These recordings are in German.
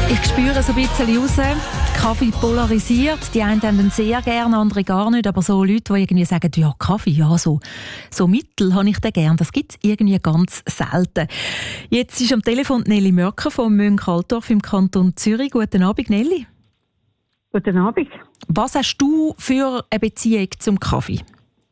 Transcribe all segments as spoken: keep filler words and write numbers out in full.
Ich spüre so ein bisschen raus, Kaffee polarisiert. Die einen haben ihn sehr gerne, andere gar nicht. Aber so Leute, die irgendwie sagen, ja, Kaffee, ja, so, so Mittel habe ich den gerne. Das gibt es irgendwie ganz selten. Jetzt ist am Telefon Nelly Mörker von Münchaltorf im Kanton Zürich. Guten Abend, Nelly. Guten Abend. Was hast du für eine Beziehung zum Kaffee?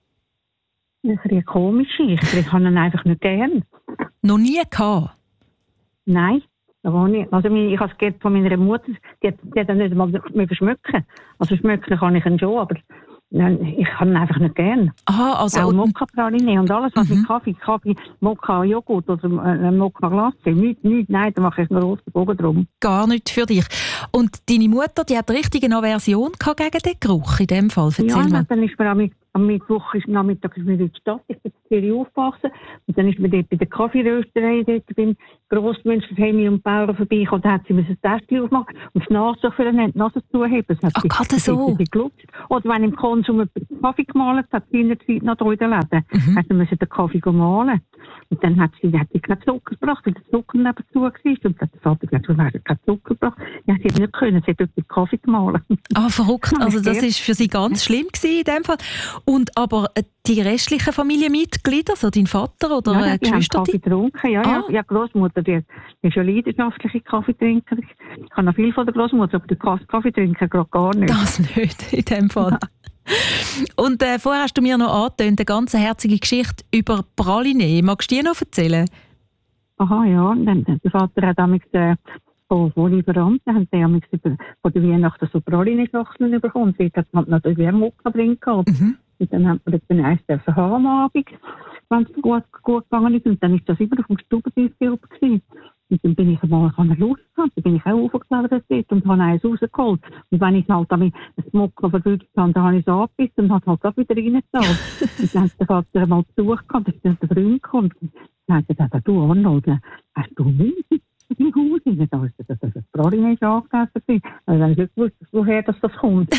Ein bisschen komisch. Ich, ich habe ihn einfach nicht gern. Noch nie gehabt? Nein. Ich, also ich habe es gehört von meiner Mutter, die hat, die hat nicht mal mehr schmecken. Also schmecken kann ich ihn schon, aber ich kann ihn einfach nicht gern. Aha, also auch Mokka-Praline und alles, was mhm. mit Kaffee, Kaffee, Mokka, Joghurt oder äh, Mokka-Glasse, nichts, nichts, nein, da mache ich einen roten Bogen drum. Gar nicht für dich. Und deine Mutter, die hat richtig eine Aversion gegen den Geruch in dem Fall? Erzähl ja, mal. Dann ist mir am, am Mittwoch, ist, Nachmittag ist mir in die Stadt, ich bin in Zürich aufgewachsen und dann ist mir dort bei der Kaffeerösterei, dort beim Grossmenschen, Hemi und Bauern vorbeigekommen, da hat sie mir ein Täschchen aufgemacht und das Nase für eine Nase zuheben. Ach, gerade so? Oder wenn im Konsum einen Kaffee gemahlen hat, sie in der Zeit noch drei in den Läden, mhm. hat sie den Kaffee gemahlen. Und dann hat sie, hat sie keinen Zucker gebracht, weil der Zucker nebenzu war. Und dann hat der Vater gesagt, du hast keinen Zucker gebracht. Ja, sie hat nicht können, sie hat dort den Kaffee gemahlen. Ah, verrückt. Also das war für sie ganz schlimm gewesen in dem Fall. Und aber die restlichen Familienmitglieder, so dein Vater oder ja, die Geschwister? haben Kaffee getrunken, ja. Ah. Ja, ja, Großmutter, die, die ist ja leidenschaftliche Kaffeetrinker. Ich kann noch viel von der Großmutter, aber der Kaffee trinken gerade gar nicht. Das nicht, in dem Fall. Ja. Und äh, vorher hast du mir noch angetönt, eine ganz herzige Geschichte über Praline. Magst du die noch erzählen? Aha, ja. Dann, der Vater hat damals äh, von, von Lieferanten haben sie damals von der Weihnachten so Praline-Schachteln bekommen. Sie hat halt natürlich einen Mokka drin gehabt. Mhm. Und dann hat man das eins dürfen haben am Abend, wenn es gut, gut gegangen ist. Und dann ist das immer auf dem Stubentisch gewesen. Und dann bin ich einmal an der Lust gehabt, dann bin ich auch aufgeklettert dort und habe eins rausgeholt. Und wenn ich halt damit das Mokka verwünscht habe, dann habe ich es angebissen und habe halt auch wieder reingezahlt. Und dann hat der Vater einmal Besuch gehabt, dass dann der Freund kommt. Und dann hat er gesagt, du Arnold, hast du Milch im Haus? Und dann habe ich gesagt, dass das Praline ist angegessen. Also dann habe ich nicht gewusst, woher das, das kommt.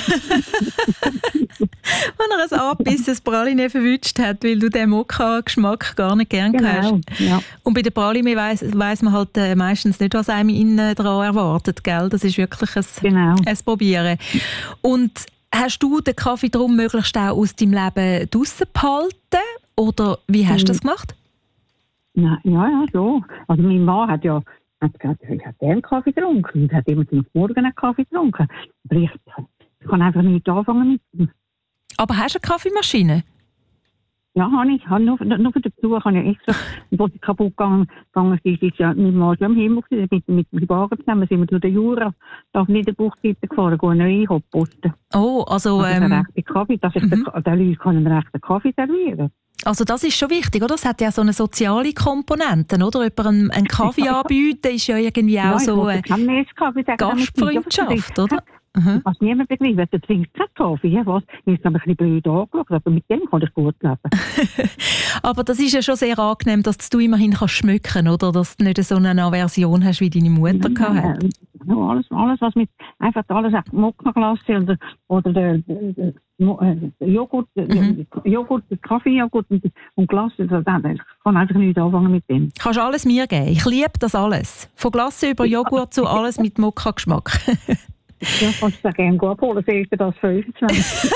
Wenn er ein angebissenes Praline verwünscht hat, weil du den Mokka-Geschmack gar nicht gern genau, hast. Ja. Und bei der Praline weiss, weiss man halt äh, meistens nicht, was einem innen dran erwartet, gell? Das ist wirklich ein, genau. ein Probieren. Und hast du den Kaffee darum möglichst auch aus deinem Leben draussen behalten? Oder wie hast du das gemacht? Na, ja, ja, so. Also mein Mann hat ja hat gesagt, ich habe gerne Kaffee getrunken und hat immer zum Morgen einen Kaffee getrunken. Aber ich, ich kann einfach nicht anfangen mit. Aber hast du eine Kaffeemaschine? Ja, habe ich. Habe nur, nur für dazu habe ich extra, wo sie kaputt gegangen, gegangen ist, ist ja mein Mann schon am Himmel gewesen, mit, mit dem Wagen zusammen sind wir durch den Jura auf Niederbuchseite gefahren, gehen einen Einkauf posten. Oh, also... Also ähm, rechten Kaffee, dass ich mhm. den, den Leuten einen rechten Kaffee servieren. Also das ist schon wichtig, oder? Es hat ja so eine soziale Komponente, oder? Jemand einen, einen Kaffee anbieten ist ja irgendwie auch ja, so eine Gastfreundschaft, oder? Mhm. Was niemand begreift, der trinkt keinen Kaffee. Ja, was? Ich habe ein bisschen blöd angeschaut, aber mit dem kann ich gut leben. Aber das ist ja schon sehr angenehm, dass du immerhin kannst schmücken, oder? Dass du nicht so eine Aversion hast, wie deine Mutter ja, hatte. Ja, alles, alles, was mit einfach alles Mokka-Glasse oder, oder der, der, der Joghurt, mhm. Joghurt, Kaffeejoghurt und, und Glasse, ich kann einfach nicht anfangen mit dem. Kannst du alles mir geben? Ich liebe das alles. Von Glasse über Joghurt zu alles mit Mokka-Geschmack. Ja, kannst du gerne abholen, sehe ich dir das fünfundzwanzig.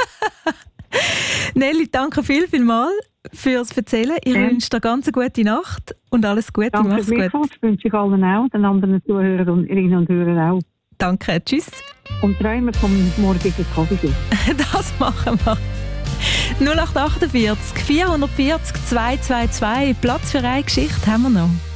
Nelly, danke viel, viel mal fürs Erzählen. Ich ja. wünsche dir ganz eine gute Nacht und alles Gute. Danke Mach's gut. Das wünsche ich allen auch, den anderen Zuhörerinnen und Hörern auch. Danke, tschüss. Und träumen vom morgigen Kaffee. Das machen wir. null acht acht vier, vier vier null, zwei zwei zwei, Platz für eine Geschichte haben wir noch.